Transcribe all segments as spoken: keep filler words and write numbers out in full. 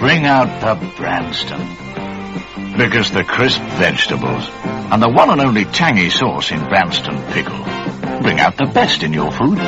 bring out the Branston. Because the crisp vegetables and the one and only tangy sauce in Branston pickle bring out the best in your food.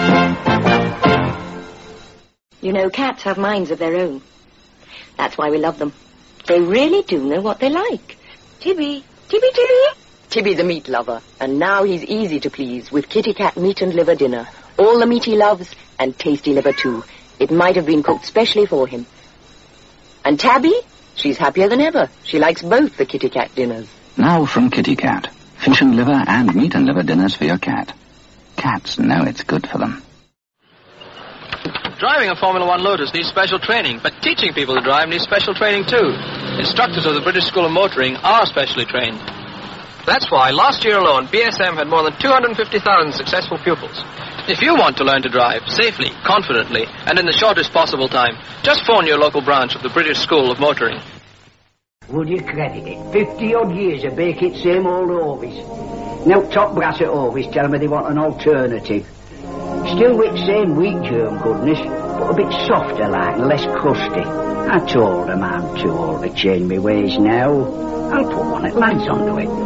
You know, cats have minds of their own. That's why we love them. They really do know what they like. Tibby, Tibby, Tibby. Tibby the meat lover, and now he's easy to please with Kitty Cat meat and liver dinner. All the meat he loves, and tasty liver too. It might have been cooked specially for him. And Tabby? She's happier than ever. She likes both the Kitty Cat dinners. Now from Kitty Cat. Fish and liver and meat and liver dinners for your cat. Cats know it's good for them. Driving a Formula One Lotus needs special training, but teaching people to drive needs special training too. Instructors of the British School of Motoring are specially trained. That's why last year alone, B S M had more than two hundred fifty thousand successful pupils. If you want to learn to drive safely, confidently, and in the shortest possible time, just phone your local branch of the British School of Motoring. Would you credit it? Fifty-odd years of baking same old Ovis. Now top brass at Ovis tell me they want an alternative. Still with same wheat germ goodness, but a bit softer like and less crusty. I told them I'm too old to change my ways now. I'll put one at lads onto it.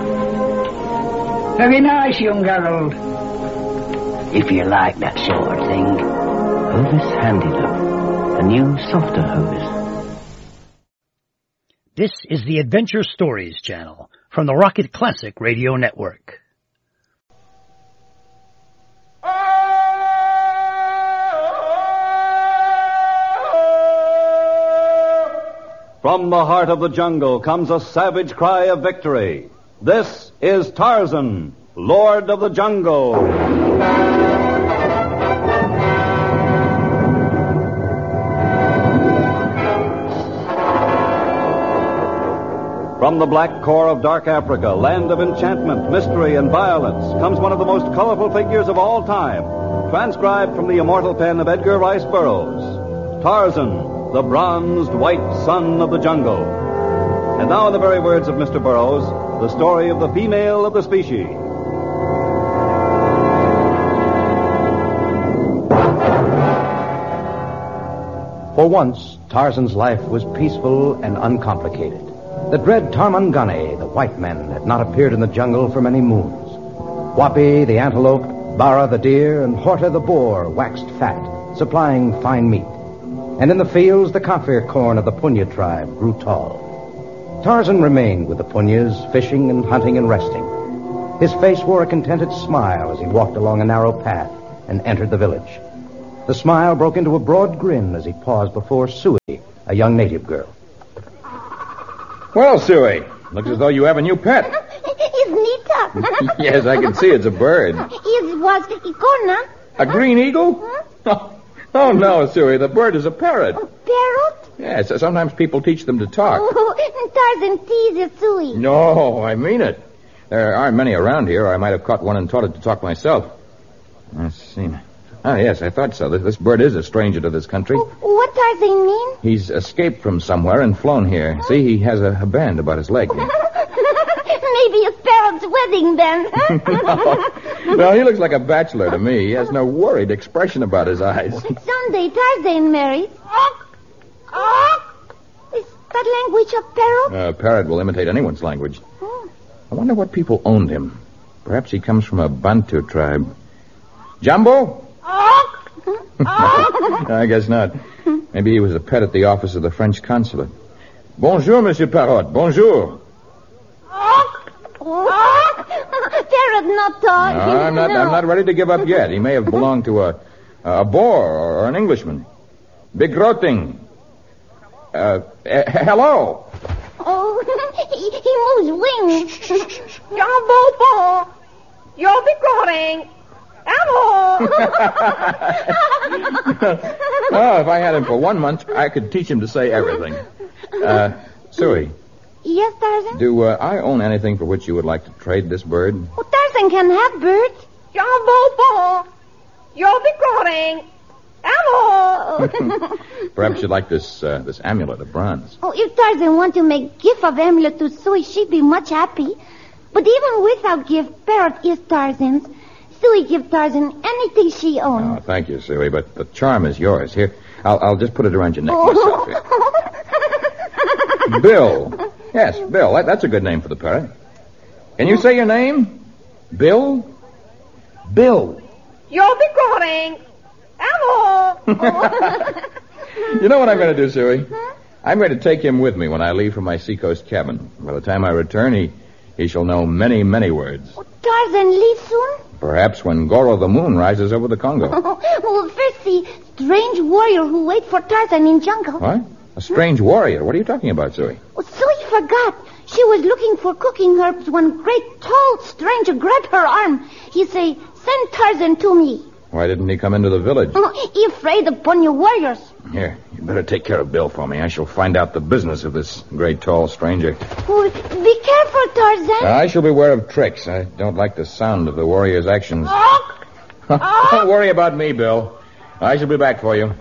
Very nice, young Harold. If you like that sort of thing. Hovis Handy Love, a new, softer Hovis. This is the Adventure Stories channel from the Rocket Classic Radio Network. From the heart of the jungle comes a savage cry of victory. This is Tarzan, Lord of the Jungle. From the black core of dark Africa, land of enchantment, mystery, and violence, comes one of the most colorful figures of all time, transcribed from the immortal pen of Edgar Rice Burroughs. Tarzan, the bronzed white son of the jungle. And now in the very words of Mister Burroughs, the story of the female of the species. For once, Tarzan's life was peaceful and uncomplicated. The dread Tarmangani, the white man, had not appeared in the jungle for many moons. Wapi, the antelope, Bara, the deer, and Horta, the boar, waxed fat, supplying fine meat. And in the fields, the Kafir corn of the Punya tribe grew tall. Tarzan remained with the Punyas, fishing and hunting and resting. His face wore a contented smile as he walked along a narrow path and entered the village. The smile broke into a broad grin as he paused before Sui, a young native girl. Well, Sui, looks as though you have a new pet. It's Nita. Yes, I can see it's a bird. It was Icona. A green eagle? Huh? Oh, no, Sui, the bird is a parrot. A parrot? Yes, sometimes people teach them to talk. Oh, Tarzan teases Sui. No, I mean it. There aren't many around here, or I might have caught one and taught it to talk myself. Let's see. Ah, yes, I thought so. This, this bird is a stranger to this country. What Tarzan mean? He's escaped from somewhere and flown here. Huh? See, he has a, a band about his leg. Maybe a parrot's wedding band. no. no, he looks like a bachelor to me. He has no worried expression about his eyes. Someday Tarzan marries. Is that language a parrot? A parrot will imitate anyone's language. Oh. I wonder what people owned him. Perhaps he comes from a Bantu tribe. Jumbo? I guess not. Maybe he was a pet at the office of the French consulate. Bonjour, Monsieur Parrot. Bonjour. Parrot not talk. No, I'm not. No. I'm not ready to give up yet. He may have belonged to a a Boer or, or an Englishman. Big Roting. Uh, uh, hello. Oh, he, he moves wings. Jumbo, you're Big Roting. Hello. Oh, if I had him for one month, I could teach him to say everything. Uh, Sui. Yes, Tarzan? Do uh, I own anything for which you would like to trade this bird? Oh, Tarzan can have birds. Jumbo, you're Big Roting. Hello. Perhaps you'd like this uh, this amulet of bronze. Oh, if Tarzan want to make gift of amulet to Sui, she'd be much happy. But even without gift, parrot is Tarzan's. Sui give Tarzan anything she owns. Oh, thank you, Sui, but the charm is yours. Here, I'll, I'll just put it around your neck oh. myself here. Bill. Yes, Bill. That, that's a good name for the parrot. Can you say your name? Bill? Bill. You'll be calling. Hello. You know what I'm going to do, Suey? I'm going to take him with me when I leave from my seacoast cabin. By the time I return, he, he shall know many, many words. Tarzan leave soon? Perhaps when Goro the moon rises over the Congo. Well, first the strange warrior who wait for Tarzan in jungle. What? A strange warrior? What are you talking about, Suey? Oh, Suey forgot. She was looking for cooking herbs when great, tall stranger grabbed her arm. He say, send Tarzan to me. Why didn't he come into the village? Oh, he afraid of Ponyo warriors. Here, you better take care of Bill for me. I shall find out the business of this great, tall stranger. Oh, be careful, Tarzan. I shall beware of tricks. I don't like the sound of the warrior's actions. Don't worry about me, Bill. I shall be back for you.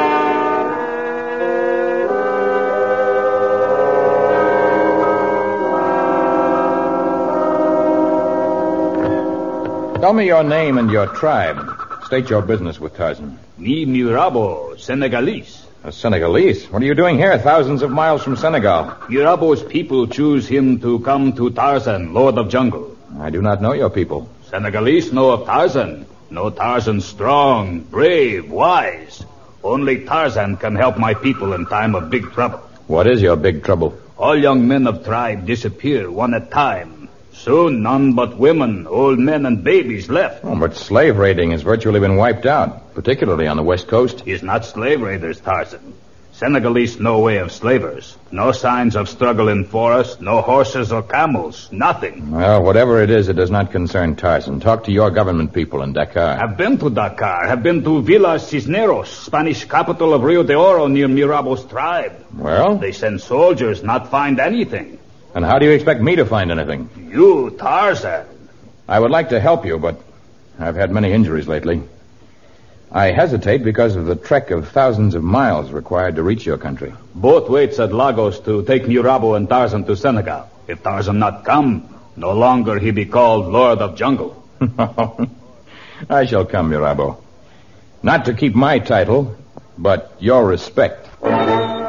Tell me your name and your tribe. State your business with Tarzan. Me, Mirabo, Senegalese. A Senegalese? What are you doing here, thousands of miles from Senegal? Mirabo's people choose him to come to Tarzan, Lord of Jungle. I do not know your people. Senegalese know of Tarzan. Know Tarzan strong, brave, wise. Only Tarzan can help my people in time of big trouble. What is your big trouble? All young men of tribe disappear one at a time. Soon, none but women, old men, and babies left. Oh, but slave raiding has virtually been wiped out, particularly on the west coast. It's not slave raiders, Tarzan. Senegalese no way of slavers. No signs of struggle in forest, no horses or camels, nothing. Well, whatever it is, it does not concern Tarzan. Talk to your government people in Dakar. I've been to Dakar. I've been to Villa Cisneros, Spanish capital of Rio de Oro near Mirabo's tribe. Well? They send soldiers, not find anything. And how do you expect me to find anything? You, Tarzan. I would like to help you, but I've had many injuries lately. I hesitate because of the trek of thousands of miles required to reach your country. Boat waits at Lagos to take Mirabo and Tarzan to Senegal. If Tarzan not come, no longer he be called Lord of Jungle. I shall come, Mirabo. Not to keep my title, but your respect.